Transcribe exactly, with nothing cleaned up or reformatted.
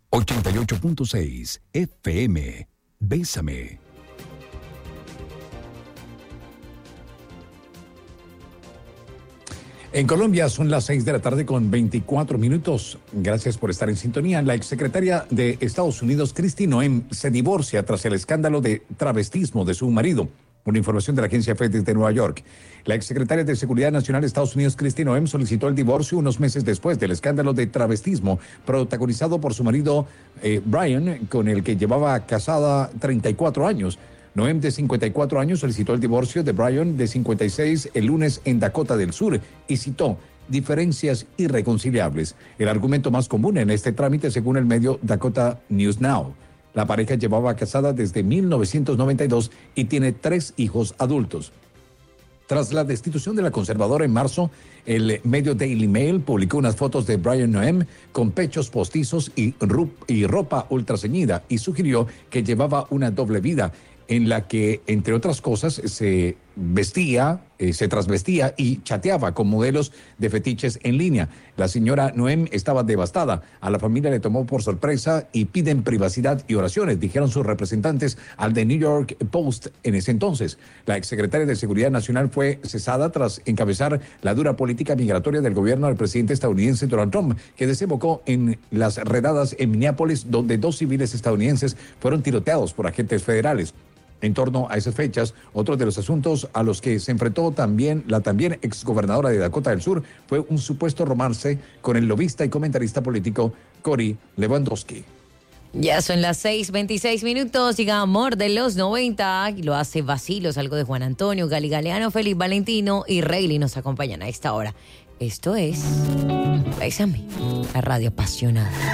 ochenta y ocho punto seis F M. Bésame. En Colombia son las seis de la tarde con veinticuatro minutos. Gracias por estar en sintonía. La exsecretaria de Estados Unidos, Kristi Noem, se divorcia tras el escándalo de travestismo de su marido. Una información de la agencia F E D de Nueva York. La exsecretaria de Seguridad Nacional de Estados Unidos, Kristi Noem, solicitó el divorcio unos meses después del escándalo de travestismo protagonizado por su marido eh, Brian, con el que llevaba casada treinta y cuatro años. Noem, de cincuenta y cuatro años, solicitó el divorcio de Brian, de cincuenta y seis, el lunes en Dakota del Sur, y citó diferencias irreconciliables. El argumento más común en este trámite, según el medio Dakota News Now. La pareja llevaba casada desde mil novecientos noventa y dos y tiene tres hijos adultos. Tras la destitución de la conservadora en marzo, el medio Daily Mail publicó unas fotos de Brian Noem con pechos postizos y, y ropa ultraceñida y sugirió que llevaba una doble vida, en la que, entre otras cosas, se vestía, eh, se trasvestía y chateaba con modelos de fetiches en línea. La señora Noem estaba devastada. A la familia le tomó por sorpresa y piden privacidad y oraciones, dijeron sus representantes al The New York Post en ese entonces. La exsecretaria de Seguridad Nacional fue cesada tras encabezar la dura política migratoria del gobierno del presidente estadounidense Donald Trump, que desembocó en las redadas en Minneapolis, donde dos civiles estadounidenses fueron tiroteados por agentes federales. En torno a esas fechas, otro de los asuntos a los que se enfrentó también la también exgobernadora de Dakota del Sur fue un supuesto romance con el lobista y comentarista político Cory Lewandowski. Ya son las seis veintiséis minutos, llega Amor de los noventa, y lo hace Vacilos, algo de Juan Antonio, Gali Galeano, Feliz Valentino y Rayleigh nos acompañan a esta hora. Esto es Bésame, la radio apasionada.